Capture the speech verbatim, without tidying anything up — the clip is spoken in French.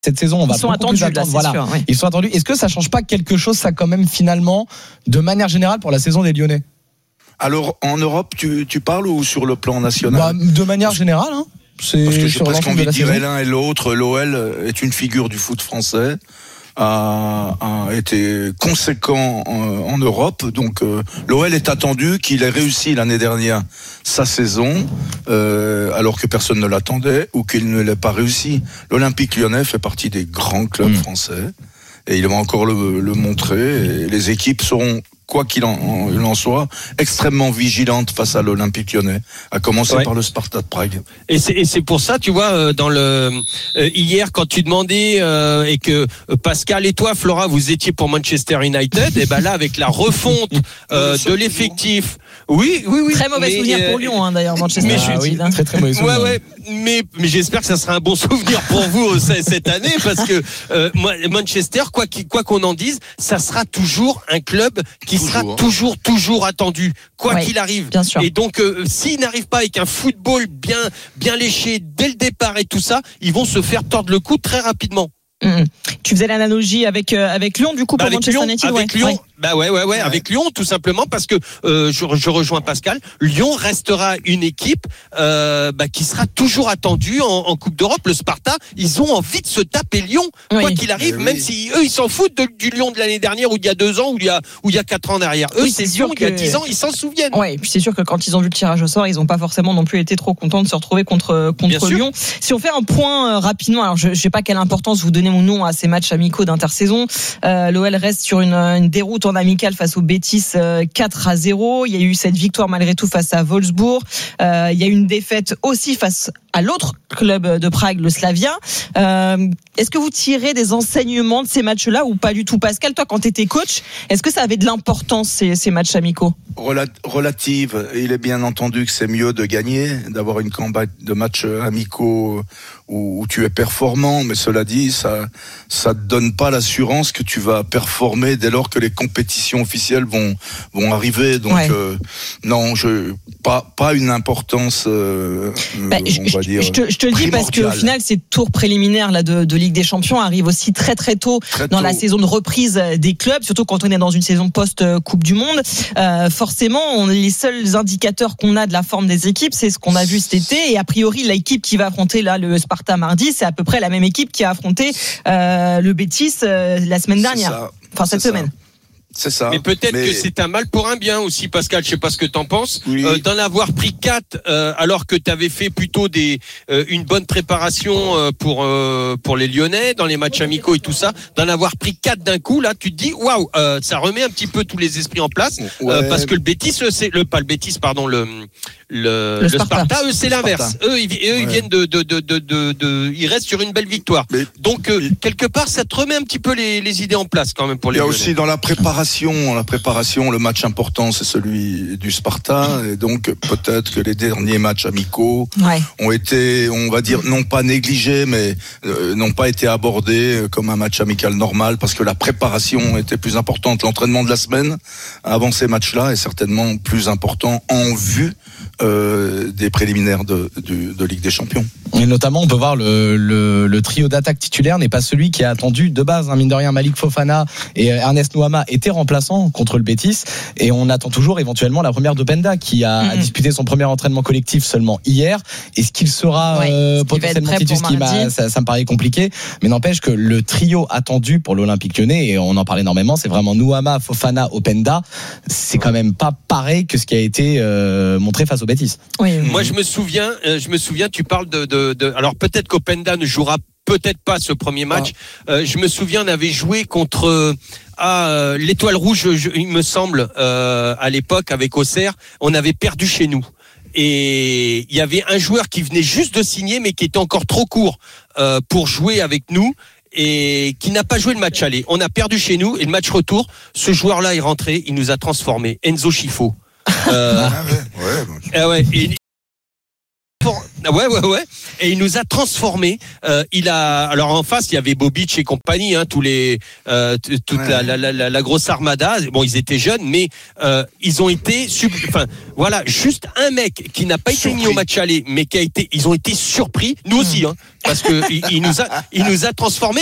cette saison, on va ils sont beaucoup attendus, plus attendre. Là, voilà. sûr, oui. Ils sont attendus. Est-ce que ça change pas quelque chose, ça, quand même, finalement, de manière générale, pour la saison des Lyonnais? Alors, en Europe, tu, tu parles ou sur le plan national? Bah, de manière générale, hein. C'est Parce que j'ai sur presque l'ensemble envie de de la dire saison. l'un et l'autre. L'O L est une figure du foot français, a, a été conséquent en, en Europe. Donc euh, l'O L est attendu qu'il ait réussi l'année dernière sa saison, euh, alors que personne ne l'attendait, ou qu'il ne l'ait pas réussi. L'Olympique Lyonnais fait partie des grands clubs mmh. français, et il va encore le, le montrer. Et les équipes seront, quoi qu'il en, en soit, extrêmement vigilante face à l'Olympique Lyonnais, à commencer ouais. par le Sparta de Prague. Et c'est, et c'est pour ça, tu vois, dans le euh, hier quand tu demandais euh, et que Pascal et toi, Flora, vous étiez pour Manchester United, et ben là avec la refonte euh, de l'effectif, oui, oui, oui. Très mauvais mais, souvenir euh, pour Lyon, hein, d'ailleurs, Manchester mais United. Ah, oui, hein. Très très mauvais souvenir. Ouais, ouais. Mais, mais j'espère que ça sera un bon souvenir pour vous cette année, parce que euh, Manchester, quoi, quoi qu'on en dise, ça sera toujours un club qui toujours. sera toujours, toujours attendu, quoi ouais, qu'il arrive. Bien sûr. Et donc, euh, s'ils n'arrivent pas avec un football bien, bien léché dès le départ et tout ça, ils vont se faire tordre le cou très rapidement. Mmh. Tu faisais l'analogie avec euh, avec Lyon du coup pour avec Manchester Lyon, United. Avec ouais. Lyon, ouais. bah ouais, ouais, ouais, ouais, avec Lyon, tout simplement parce que euh, je, je rejoins Pascal. Lyon restera une équipe euh, bah, qui sera toujours attendue en, en Coupe d'Europe. Le Sparta, ils ont envie de se taper Lyon, oui. quoi qu'il arrive, oui. même si eux ils s'en foutent de, du Lyon de l'année dernière ou il y a deux ans ou il y a ou il y a quatre ans derrière. Eux, oui, c'est, c'est Lyon que... il y a dix ans, ils s'en souviennent. Ouais, et puis c'est sûr que quand ils ont vu le tirage au sort, ils n'ont pas forcément non plus été trop contents de se retrouver contre contre Lyon. Si on fait un point euh, rapidement, alors je, je sais pas quelle importance vous donnez mon nom à ces matchs amicaux d'intersaison. Euh, L'O L reste sur une, une déroute en amical face au Betis euh, quatre à zéro. Il y a eu cette victoire malgré tout face à Wolfsburg. Euh, il y a eu une défaite aussi face à l'autre club de Prague, le Slavia. Euh, est-ce que vous tirez des enseignements de ces matchs-là ou pas du tout? Pascal, toi, quand tu étais coach, est-ce que ça avait de l'importance, ces, ces matchs amicaux? Relative. Il est bien entendu que c'est mieux de gagner, d'avoir une campagne de matchs amicaux où, où tu es performant, mais cela dit, ça ça te donne pas l'assurance que tu vas performer dès lors que les compétitions officielles vont vont arriver. Donc ouais. euh, non, je pas pas une importance. Euh, bah, on je, va dire je te, je te le dis parce qu'au final, ces tours préliminaires là de, de Ligue des Champions arrivent aussi très très tôt très dans tôt. la saison de reprise des clubs, surtout quand on est dans une saison post Coupe du Monde. Euh, forcément, on, les seuls indicateurs qu'on a de la forme des équipes, c'est ce qu'on a vu cet été. Et a priori, l'équipe qui va affronter là le Sparta mardi, c'est à peu près la même équipe qui a affronté euh, le Betis euh, la semaine dernière. Enfin cette c'est semaine. Ça. C'est ça. Mais peut-être mais... que c'est un mal pour un bien aussi, Pascal. Je sais pas ce que t'en penses. Oui. Euh, d'en avoir pris quatre, euh, alors que t'avais fait plutôt des euh, une bonne préparation euh, pour euh, pour les Lyonnais dans les matchs amicaux et tout ça. D'en avoir pris quatre d'un coup, là, tu te dis waouh, euh, ça remet un petit peu tous les esprits en place, ouais. euh, parce que le Betis, c'est le pas le Betis, pardon, le le, le, le Sparta. Sparta, eux, c'est l'inverse. Eux, ils, eux, ouais. ils viennent de de, de de de de ils restent sur une belle victoire. Mais, Donc euh, mais... quelque part, ça te remet un petit peu les les idées en place quand même pour les. Il y a Lyonnais. aussi dans la préparation, la préparation Préparation, le match important, c'est celui du Sparta, et donc peut-être que les derniers matchs amicaux ouais. ont été, on va dire, non pas négligés, mais euh, n'ont pas été abordés comme un match amical normal, parce que la préparation était plus importante. L'entraînement de la semaine avant ces matchs-là est certainement plus important en vue euh, des préliminaires de, de, de Ligue des Champions. Et notamment, on peut voir le, le, le trio d'attaque titulaire n'est pas celui qui est attendu de base. Hein, mine de rien, Malik Fofana et Ernest Nouama étaient remplaçants contre le Betis, et on attend toujours éventuellement la première d'Openda qui a mm-hmm. disputé son premier entraînement collectif seulement hier. Est-ce qu'il sera ouais, euh, potentiellement titulaire? Ça, ça me paraît compliqué, mais n'empêche que le trio attendu pour l'Olympique Lyonnais, et on en parlait énormément, c'est vraiment Nouama, Fofana, Openda. C'est quand même pas pareil que ce qui a été euh, montré face au Betis. Oui, oui. Moi, je me souviens, euh, je me souviens, tu parles de, de, de alors peut-être qu'Openda ne jouera peut-être pas ce premier match. Ah. Euh, je me souviens, on avait joué contre à l'Étoile Rouge, je, il me semble, euh, à l'époque avec Auxerre, on avait perdu chez nous. Et il y avait un joueur qui venait juste de signer, mais qui était encore trop court euh, pour jouer avec nous, et qui n'a pas joué le match aller. On a perdu chez nous, et le match retour, ce joueur-là est rentré, il nous a transformés. Enzo Schifo. Euh, ah ouais, ouais, bon. ah ouais, et, Ouais, ouais, ouais. Et il nous a transformés. Euh, il a, alors en face, il y avait Bobic et compagnie, hein, tous les, euh, t- toute Ouais. la, la, la, la grosse armada. Bon, ils étaient jeunes, mais euh, ils ont été, sub... enfin, voilà, juste un mec qui n'a pas été mis au match aller, mais qui a été, ils ont été surpris. Nous aussi, hein, parce que il, il nous a, il nous a transformés.